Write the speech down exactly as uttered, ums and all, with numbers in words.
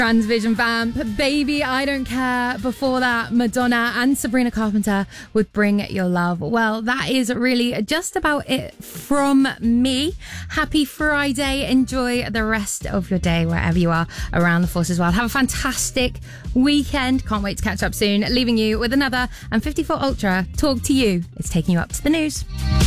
Transvision Vamp, Baby I Don't Care. Before that, Madonna and Sabrina Carpenter with Bring Your Love. Well, that is really just about it from me. Happy Friday. Enjoy the rest of your day wherever you are around the Forces World. Have a fantastic weekend. Can't wait to catch up soon. Leaving you with another and fifty-four Ultra Talk to You. It's taking you up to the news.